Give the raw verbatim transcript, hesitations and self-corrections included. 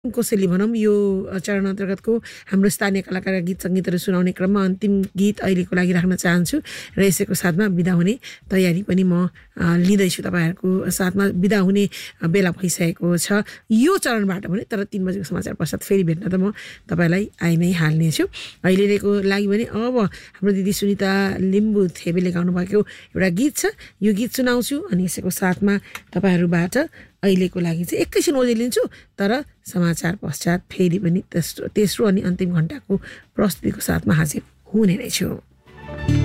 कोसेली भनौँ यो चरण अन्तर्गतको हाम्रो स्थानीय कलाकार गीत सङ्गीतहरू सुनाउने क्रममा अन्तिम गीत अहिलेको लागि राख्न चाहन्छु र यसैको साथमा बिदा हुने तयारी पनि म लिँदैछु तपाईँहरूको साथमा बिदा हुने बेला भइसकेको छ यो चरणबाट भने तर तीन बजेको समाचार पश्चात फेरि भेट्न त म तपाईँलाई आइ नै हाल्नेछु अहिलेको लागि भने अब हाम्रो दिदी सुनिता लिम्बू थेबेले गाउनु भएको एउटा गीत छ यो गीत सुनाउँछु अनि यसैको साथमा तपाईँहरूबाट अहिलेको लागि चाहिँ एकैछिन ओझेलिन्छु तर समाचार पश्चात फेरि पनि तेस्रो तेस्रो अनि अन्तिम घण्टाको प्रस्तुतिको साथमा हाजिर हुने नै छु